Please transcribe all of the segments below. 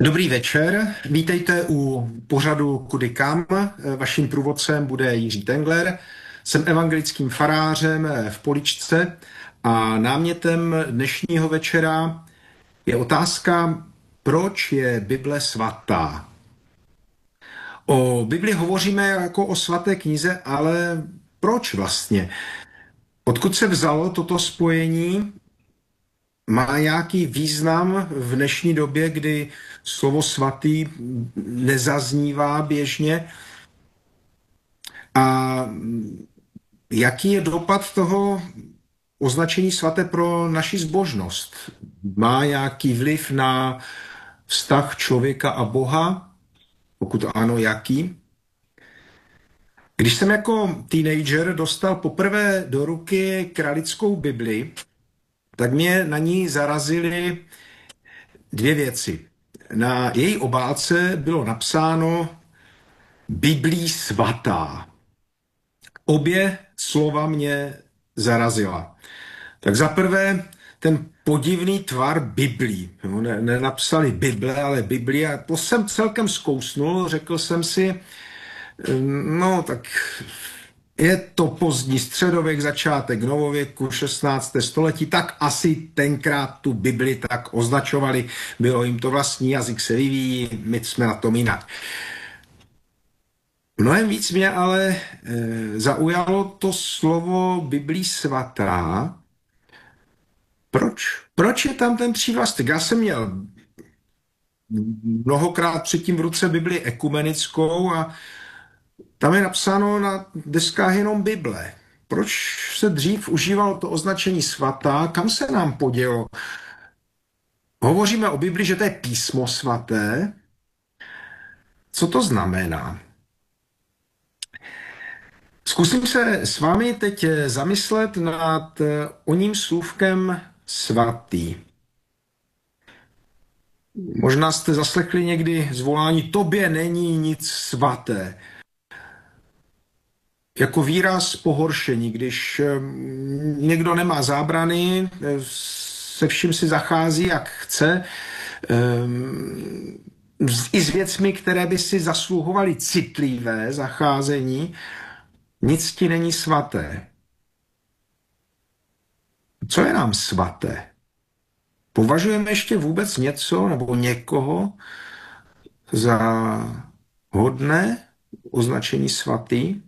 Dobrý večer, vítejte u pořadu Kudy kam. Vaším průvodcem bude Jiří Tengler. Jsem evangelickým farářem v Poličce a námětem dnešního večera je otázka, proč je Bible svatá. O Bibli hovoříme jako o svaté knize, ale proč vlastně? Odkud se vzalo toto spojení? Má nějaký význam v dnešní době, kdy slovo svatý nezaznívá běžně? A jaký je dopad toho označení svaté pro naši zbožnost? Má nějaký vliv na vztah člověka a Boha? Pokud ano, jaký? Když jsem jako teenager dostal poprvé do ruky kralickou Bibli, tak mě na ní zarazily dvě věci. Na její obálce bylo napsáno Biblí svatá. Obě slova mě zarazila. Tak za prvé ten podivný tvar Biblí. Nenapsali Bible, ale Bibli. A to jsem celkem zkousnul. Řekl jsem si, no tak je to pozdní středověk, začátek novověku, 16. století, tak asi tenkrát tu Bibli tak označovali. Bylo jim to vlastní, jazyk se vyvíjí, my jsme na tom jinak. Mnohem víc mě ale zaujalo to slovo Biblí svatá. Proč? Proč je tam ten přívlastek? Já jsem měl mnohokrát předtím v ruce Bibli ekumenickou a tam je napsáno na deskách jenom Bible. Proč se dřív užívalo to označení svatá? Kam se nám podělo? Hovoříme o Bibli, že to je písmo svaté. Co to znamená? Zkusím se s vámi teď zamyslet nad oním slůvkem svatý. Možná jste zaslechli někdy zvolání tobě není nic svaté. Jako výraz pohoršení, když někdo nemá zábrany, se vším si zachází, jak chce, i s věcmi, které by si zasluhovaly citlivé zacházení, nic ti není svaté. Co je nám svaté? Považujeme ještě vůbec něco nebo někoho za hodné označení svatý?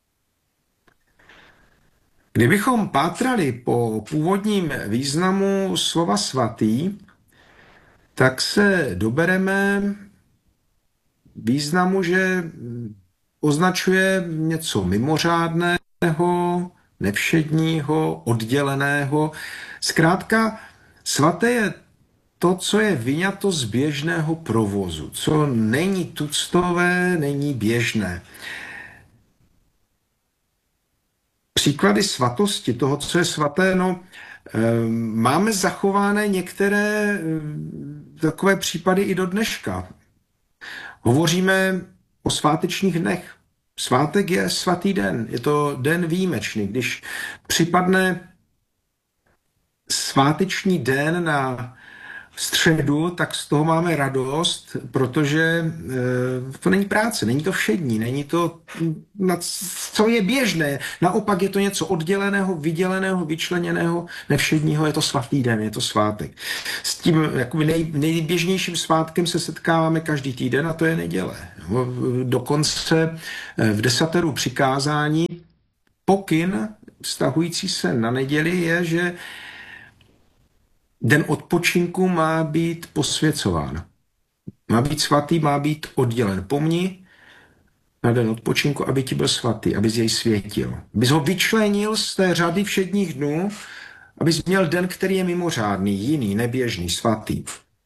Kdybychom pátrali po původním významu slova svatý, tak se dobereme významu, že označuje něco mimořádného, nevšedního, odděleného. Zkrátka, svaté je to, co je vyňato z běžného provozu, co není tuctové, není běžné. Příklady svatosti, toho, co je svaté, máme zachované některé takové případy i do dneška. Hovoříme o svátečních dnech. Svátek je svatý den, je to den výjimečný. Když připadne sváteční den na středu, tak z toho máme radost, protože to není práce, není to všední, není to, co je běžné. Naopak je to něco odděleného, vyděleného, vyčleněného, nevšedního, je to svatý den, je to svátek. S tím nejběžnějším svátkem se setkáváme každý týden a to je neděle. Dokonce v desateru přikázání pokyn vztahující se na neděli je, že den odpočinku má být posvěcován. Má být svatý, má být oddělen. Pomni na den odpočinku, aby ti byl svatý, abys jej světil. Abys ho vyčlenil z té řady všedních dnů, abys měl den, který je mimořádný, jiný, neběžný, svatý.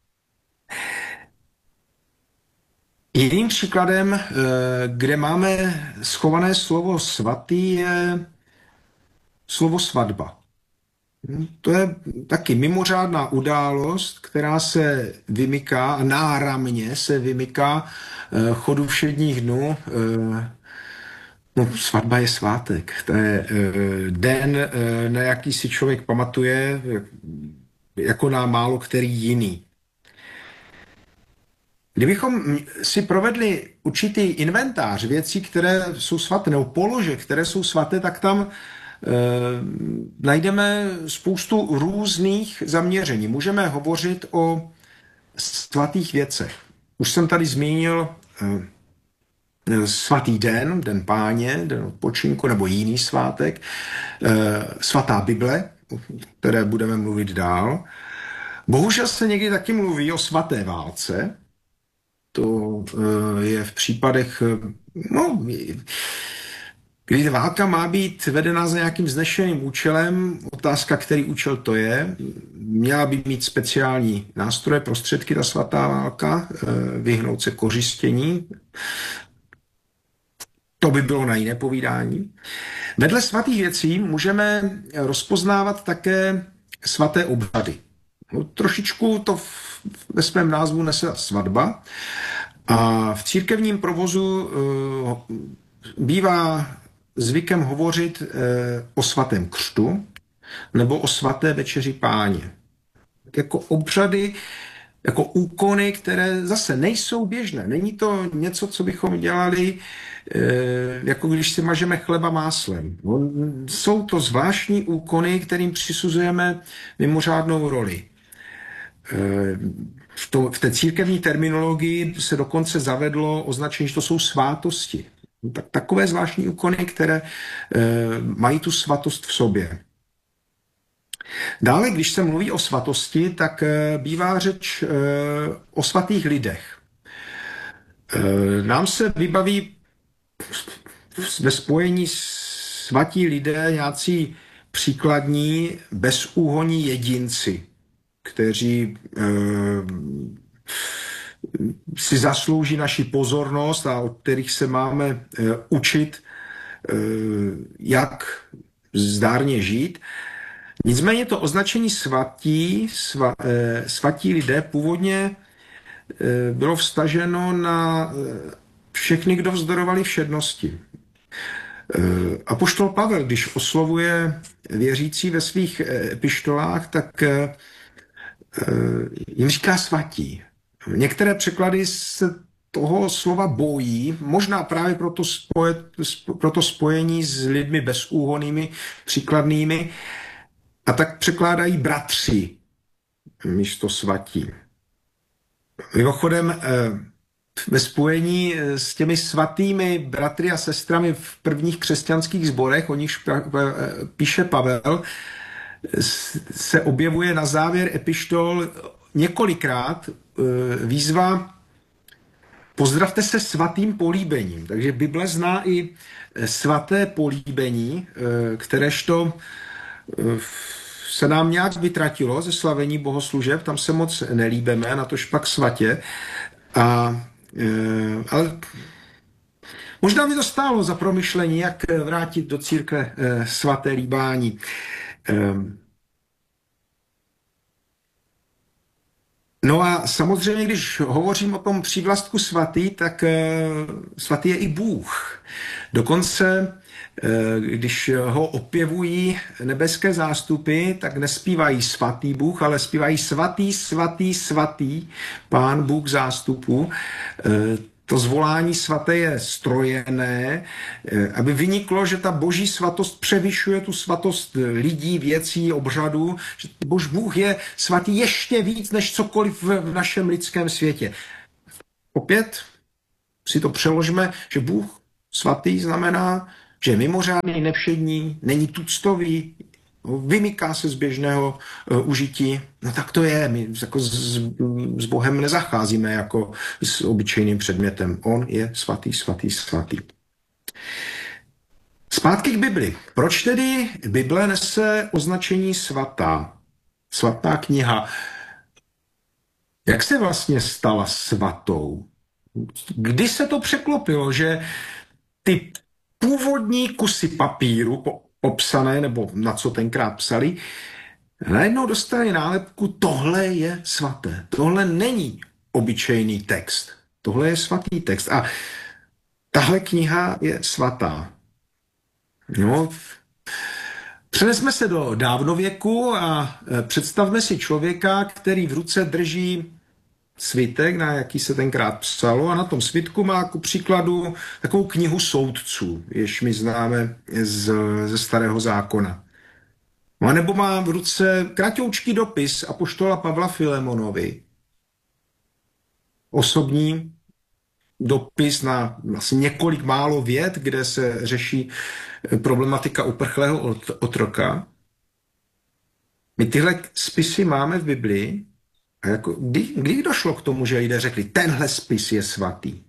Jiným příkladem, kde máme schované slovo svatý, je slovo svatba. To je taky mimořádná událost, která se vymyká, náramně se vymyká chodu všedních dnů. Svatba je svátek. To je den, na jaký si člověk pamatuje, jako na málo který jiný. Kdybychom si provedli určitý inventář věcí, které jsou svaté, nebo položek, které jsou svaté, tak tam najdeme spoustu různých zaměření. Můžeme hovořit o svatých věcech. Už jsem tady zmínil svatý den, den Páně, den odpočinku, nebo jiný svátek, svatá Bible, o které budeme mluvit dál. Bohužel se někdy taky mluví o svaté válce. To je v případech, no, kdy válka má být vedena za nějakým vznešeným účelem, otázka, který účel to je, měla by mít speciální nástroje, prostředky, ta svatá válka, vyhnout se kořistění. To by bylo na jiné povídání. Vedle svatých věcí můžeme rozpoznávat také svaté obřady. No, trošičku to ve svém názvu nese svatba a v církevním provozu bývá zvykem hovořit o svatém křtu nebo o svaté večeři Páně. Jako obřady, jako úkony, které zase nejsou běžné. Není to něco, co bychom dělali, jako když si mažeme chleba máslem. Jsou to zvláštní úkony, kterým přisuzujeme mimořádnou roli. V té církevní terminologii se dokonce zavedlo označení, že to jsou svátosti. Takové zvláštní úkony, které mají tu svatost v sobě. Dále, když se mluví o svatosti, tak bývá řeč o svatých lidech. Nám se vybaví ve spojení svatí lidé nějací příkladní, bezúhonní jedinci, kteří si zaslouží naši pozornost a od kterých se máme učit, jak zdárně žít. Nicméně to označení svatí lidé původně bylo vztaženo na všechny, kdo vzdorovali všednosti. Apoštol Pavel, když oslovuje věřící ve svých epištolách, tak jim říká svatí. Některé překlady se toho slova bojí, možná právě proto spojení s lidmi bezúhonnými, příkladnými, a tak překládají bratři místo svatí. Mimochodem, ve spojení s těmi svatými bratry a sestrami v prvních křesťanských sborech, o nichž píše Pavel, se objevuje na závěr epištol několikrát výzva pozdravte se svatým políbením. Takže Bible zná i svaté políbení, kteréžto se nám nějak vytratilo ze slavení bohoslužeb, tam se moc nelíbeme, na tož pak svatě. Ale možná by to stálo za promyšlení, jak vrátit do církve svaté líbání. No a samozřejmě, když hovořím o tom přívlastku svatý, tak svatý je i Bůh. Dokonce, když ho opěvují nebeské zástupy, tak nespívají svatý Bůh, ale zpívají svatý, svatý, svatý, Pán Bůh zástupů. To zvolání svaté je strojené, aby vyniklo, že ta boží svatost převyšuje tu svatost lidí, věcí, obřadů, že bož Bůh je svatý ještě víc než cokoliv v našem lidském světě. Opět si to přeložme, že Bůh svatý znamená, že je mimořádný, nevšední, není tuctový, vymyká se z běžného užití. No tak to je, my jako s Bohem nezacházíme jako s obyčejným předmětem. On je svatý, svatý, svatý. Zpátky k Bibli. Proč tedy Bible nese označení svatá? Svatá kniha. Jak se vlastně stala svatou? Kdy se to překlopilo, že ty původní kusy papíru obsané, nebo na co tenkrát psali, najednou dostali nálepku, tohle je svaté. Tohle není obyčejný text. Tohle je svatý text. A tahle kniha je svatá. No, přenesme se do dávnověku a představme si člověka, který v ruce drží svitek, na jaký se tenkrát psalo, a na tom svitku má ku příkladu takovou knihu soudců, jež my známe ze Starého zákona. A nebo má v ruce kratoučký dopis apoštola Pavla Filemonovi. Osobní dopis na vlastně několik málo vět, kde se řeší problematika uprchlého otroka. My tyhle spisy máme v Biblii. A jako, kdy došlo k tomu, že lidé řekli, tenhle spis je svatý?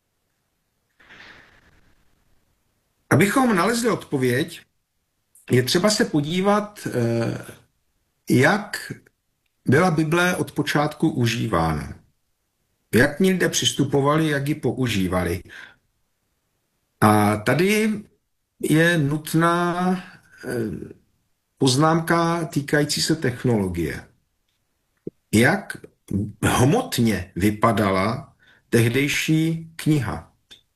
Abychom nalezli odpověď, je třeba se podívat, jak byla Bible od počátku užívána. Jak ní lidé přistupovali, jak ji používali. A tady je nutná poznámka týkající se technologie. Jak hmotně vypadala tehdejší kniha.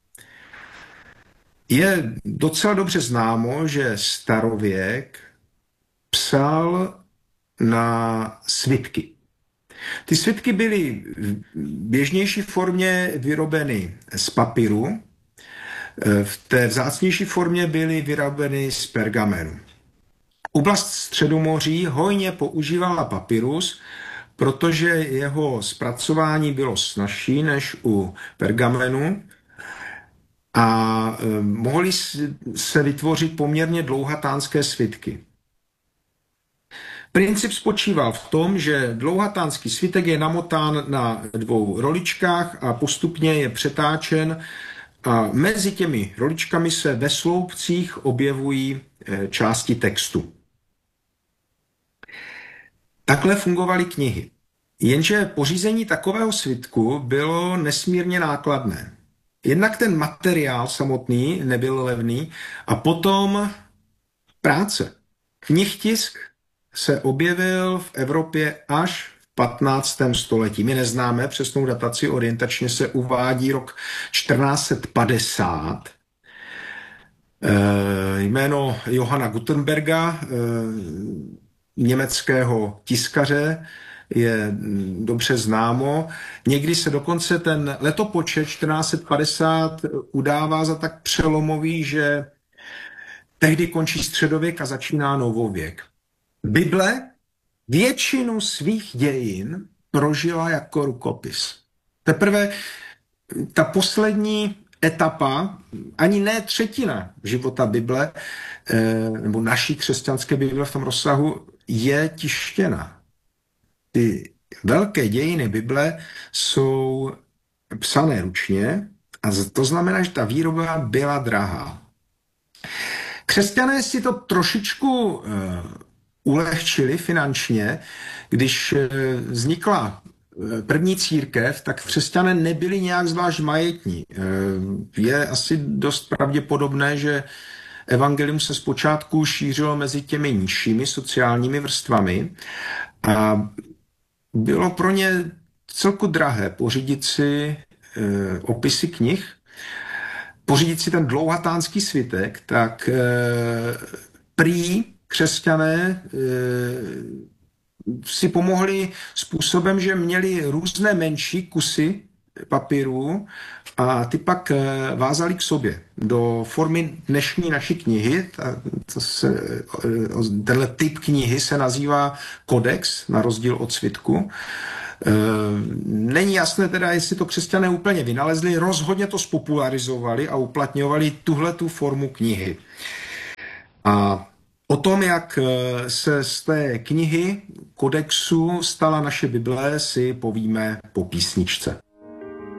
Je docela dobře známo, že starověk psal na svitky. Ty svitky byly v běžnější formě vyrobeny z papíru, v té vzácnější formě byly vyrobeny z pergamenu. Oblast Středomoří hojně používala papyrus, protože jeho zpracování bylo snazší než u pergamenu a mohly se vytvořit poměrně dlouhatánské svitky. Princip spočíval v tom, že dlouhatánský svitek je namotán na 2 roličkách a postupně je přetáčen a mezi těmi roličkami se ve sloupcích objevují části textu. Takhle fungovaly knihy. Jenže pořízení takového svitku bylo nesmírně nákladné. Jednak ten materiál samotný nebyl levný a potom práce. Knihtisk se objevil v Evropě až v 15. století. My neznáme přesnou dataci, orientačně se uvádí rok 1450. Jméno Johanna Gutenberga, německého tiskaře, je dobře známo. Někdy se dokonce ten letopočet 1450 udává za tak přelomový, že tehdy končí středověk a začíná novověk. Bible většinu svých dějin prožila jako rukopis. Teprve ta poslední etapa, ani ne třetina života Bible, nebo naší křesťanské Bible v tom rozsahu, je tištěna. Ty velké dějiny Bible jsou psané ručně a to znamená, že ta výroba byla drahá. Křesťané si to trošičku ulehčili finančně. Když vznikla první církev, tak křesťané nebyli nějak zvlášť majetní. Je asi dost pravděpodobné, že evangelium se zpočátku šířilo mezi těmi nižšími sociálními vrstvami a bylo pro ně celku drahé pořídit si opisy knih, pořídit si ten dlouhatánský svitek, tak prý křesťané si pomohli způsobem, že měli různé menší kusy papíru a ty pak vázali k sobě do formy dnešní naší knihy. Tenhle typ knihy se nazývá kodex, na rozdíl od svitku. Není jasné teda, jestli to křesťané úplně vynalezli, rozhodně to spopularizovali a uplatňovali tuhletu formu knihy. A o tom, jak se z té knihy kodexu stala naše Bible, si povíme po písničce.